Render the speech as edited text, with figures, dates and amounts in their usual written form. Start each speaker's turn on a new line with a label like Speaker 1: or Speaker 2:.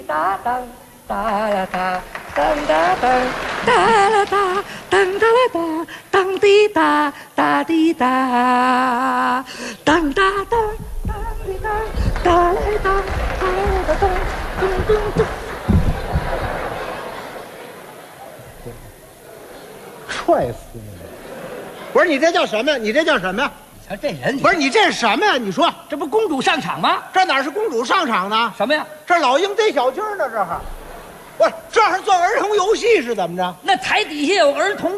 Speaker 1: 哒当哒啦哒当哒当哒啦哒当哒啦哒当滴哒哒滴哒当哒当当滴哒哒啦当哒啦当咚咚咚。
Speaker 2: 踹死你！不是你这叫什么呀？你这叫什么呀？
Speaker 1: 你瞧这人，
Speaker 2: 不是你这是什么呀？你说
Speaker 1: 这不公主上场吗？
Speaker 2: 这哪是公主上场呢？
Speaker 1: 什么呀？
Speaker 2: 这老鹰逮小鸡呢？这儿，不是这儿做儿童游戏是怎么着？
Speaker 1: 那台底下有儿童